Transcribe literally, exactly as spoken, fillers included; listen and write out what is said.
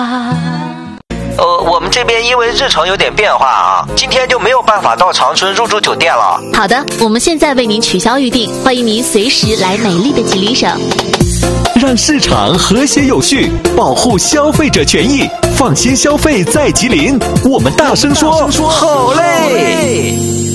呃，我们这边因为日程有点变化啊，今天就没有办法到长春入住酒店了。 好的，我们现在为您取消预定，欢迎您随时来美丽的吉林省。 让市场和谐有序，保护消费者权益，放心消费在吉林。我们大声说，好嘞！